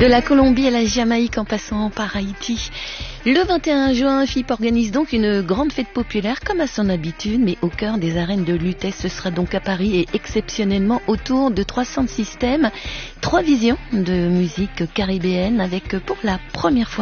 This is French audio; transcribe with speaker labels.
Speaker 1: De la Colombie à la Jamaïque en passant par Haïti. Le 21 juin, FIP organise donc une grande fête populaire comme à son habitude, mais au cœur des arènes de Lutèce. Ce sera donc à Paris et exceptionnellement autour de 300 systèmes, 3 visions de musique caribéenne avec pour la première fois